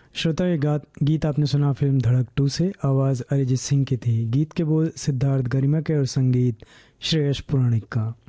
श्रोता, ये गीत आपने सुना फिल्म धड़क 2 से। आवाज़ अरिजीत सिंह की थी। गीत के बोल सिद्धार्थ गरिमा के और संगीत श्रेयस पुराणिक का।